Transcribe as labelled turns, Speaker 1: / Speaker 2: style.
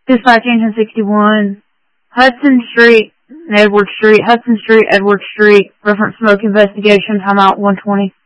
Speaker 1: Dispatch Engine 61. Hudson Street, Edward Street, Hudson Street, Edward Street. Reference smoke investigation. Timeout 120.